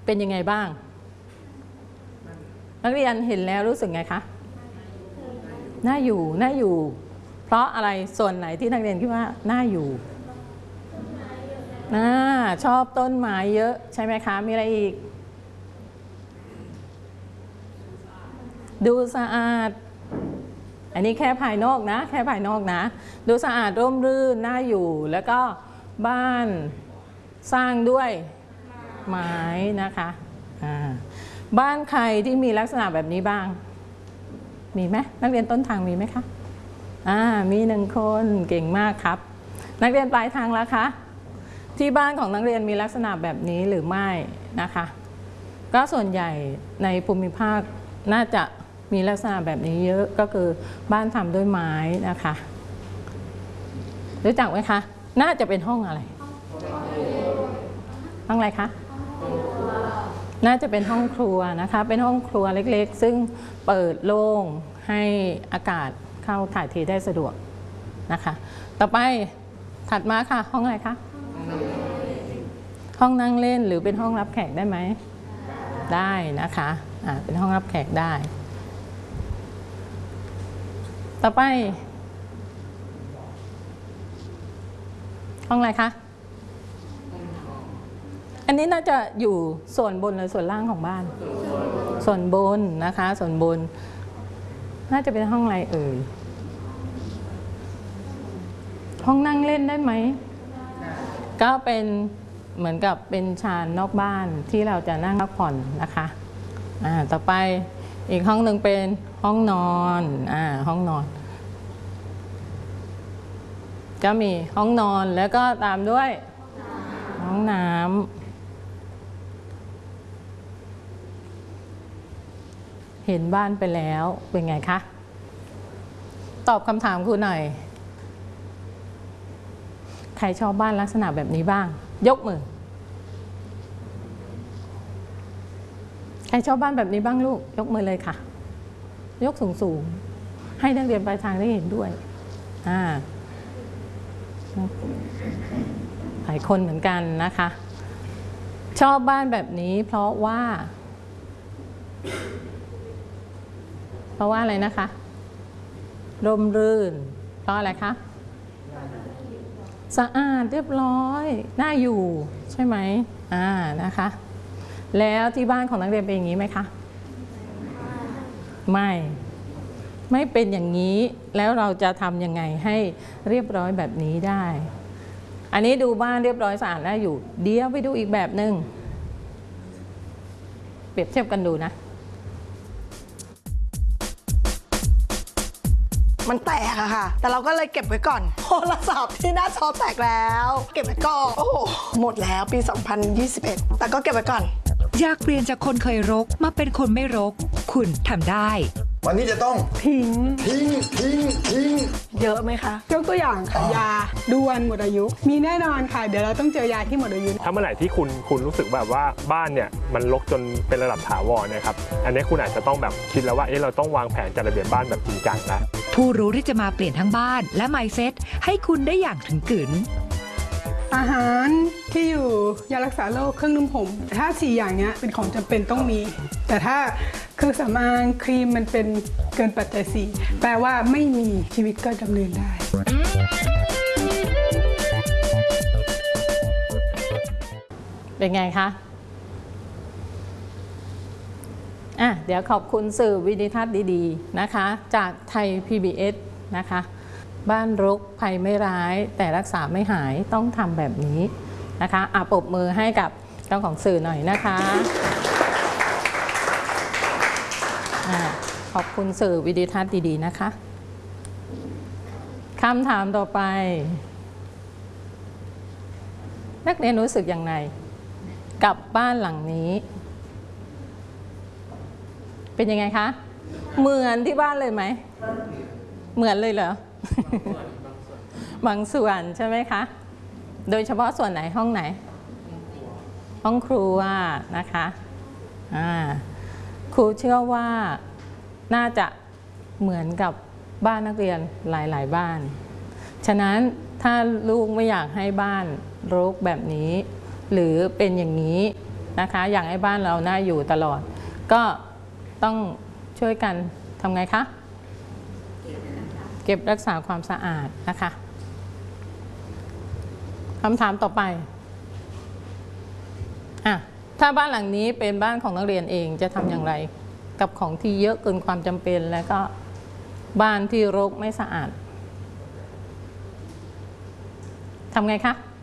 เป็นยังไงบ้างนักเรียนเห็นแล้วรู้สึกไงคะน่าอยู่เพราะอะไรส่วนไหนที่นักเรียนคิดว่าน่าอยู่ชอบต้นไม้เยอะใช่ไหมคะมีอะไรอีกดูสะอาดอันนี้แค่ภายนอกนะดูสะอาดร่มรื่นน่าอยู่แล้วก็บ้านสร้างด้วยไม้นะคะบ้านใครที่มีลักษณะแบบนี้บ้างมีไหมนักเรียนต้นทางมีไหมคะมี1 คนเก่งมากครับนักเรียนปลายทางแล้วคะที่บ้านของนักเรียนมีลักษณะแบบนี้หรือไม่นะคะก็ส่วนใหญ่ในภูมิภาคน่าจะมีลักษณะแบบนี้เยอะก็คือบ้านทำด้วยไม้นะคะรู้จักไหมคะน่าจะเป็นห้องอะไรห้องอะไรคะน่าจะเป็นห้องครัวนะคะเป็นห้องครัวเล็กๆซึ่งเปิดโล่งให้อากาศเข้าถ่ายเทได้สะดวกนะคะต่อไปถัดมาค่ะห้องอะไรคะห้องนั่งเล่นหรือเป็นห้องรับแขกได้ไหมได้นะคะเป็นห้องรับแขกได้ต่อไปห้องอะไรคะอันนี้น่าจะอยู่ส่วนบนหรือส่วนล่างของบ้านส่วนบนนะคะส่วนบนน่าจะเป็นห้องอะไรเอ่ยห้องนั่งเล่นได้ไหมก็เป็นเหมือนกับเป็นชานนอกบ้านที่เราจะนั่งพักผ่อนนะคะต่อไปอีกห้องหนึ่งเป็นห้องนอนห้องนอนก็มีห้องนอนแล้วก็ตามด้วยห้องน้ำเห็นบ้านไปแล้วเป็นไงคะตอบคำถามครูหน่อยใครชอบบ้านลักษณะแบบนี้บ้างยกมือใครชอบบ้านแบบนี้บ้างลูกยกมือเลยค่ะยกสูงๆให้นักเรียนปลายทางได้เห็นด้วยหลายคนเหมือนกันนะคะชอบบ้านแบบนี้เพราะว่าอะไรนะคะร่มรื่นเพราะอะไรคะสะอาดเรียบร้อยน่าอยู่ใช่ไหมนะคะแล้วที่บ้านของนักเรียนเป็นอย่างนี้ไหมคะไม่เป็นอย่างนี้แล้วเราจะทำยังไงให้เรียบร้อยแบบนี้ได้อันนี้ดูบ้านเรียบร้อยสะอาดน่าอยู่เดี๋ยวไปดูอีกแบบหนึ่งเปรียบเทียบกันดูนะมันแตกอะค่ะแต่เราก็เลยเก็บไว้ก่อนโทรศัพท์ที่หน้าจอแตกแล้วเก็บไว้ก่อนโอ้โหหมดแล้วปี 2021 แต่ก็เก็บไว้ก่อนอยากเปลี่ยนจากคนเคยรกมาเป็นคนไม่รกคุณทำได้วันนี้จะต้องทิ้งเยอะไหมคะยกตัวอย่างค่ะยาด่วนหมดอายุมีแน่นอนค่ะเดี๋ยวเราต้องเจอยาที่หมดอายุถ้าเมื่อไหร่ที่คุณรู้สึกแบบว่าบ้านเนี่ยมันรกจนเป็นระดับถาวรนะครับอันนี้คุณอาจจะต้องแบบคิดแล้วว่าเราต้องวางแผนจัดระเบียบบ้านแบบจริงจังนะผู้รู้ที่จะมาเปลี่ยนทั้งบ้านและ mindset ให้คุณได้อย่างถึงกึ๋นอาหารที่อยู่ยารักษาโรคเครื่องนุ่มผมถ้า4อย่างนี้เป็นของจำเป็นต้องมีแต่ถ้าเครื่องสำอางครีมมันเป็นเกินปัจจัย4แปลว่าไม่มีชีวิตก็ดำเนินได้เป็นไงคะเดี๋ยวขอบคุณสื่อวิดีทัศน์ดีๆนะคะจากไทย PBS นะคะบ้านรกภัยไม่ร้ายแต่รักษาไม่หายต้องทำแบบนี้นะคะปรบมือให้กับเจ้าของสื่อหน่อยนะคะขอบคุณสื่อวิดีทัศน์ดีๆนะคะคำถามต่อไปนักเรียนรู้สึกอย่างไรกับบ้านหลังนี้เป็นยังไงคะเหมือนที่บ้านเลยไหมเหมือนเลยเหรอบางส่วนใช่ไหมคะโดยเฉพาะส่วนไหนห้องไหนห้องครัวนะคะครูเชื่อว่าน่าจะเหมือนกับบ้านนักเรียนหลายๆบ้านฉะนั้นถ้าลูกไม่อยากให้บ้านรกแบบนี้หรือเป็นอย่างนี้นะคะอยากให้บ้านเราน่าอยู่ตลอด ก็ต้องช่วยกันทำไงคะเก็บรักษาความสะอาดนะคะคำถามต่อไปถ้าบ้านหลังนี้เป็นบ้านของนักเรียนเองจะทำอย่างไรกับของที่เยอะเกินความจำเป็นแล้วก็บ้านที่รกไม่สะอาดทำไงคะ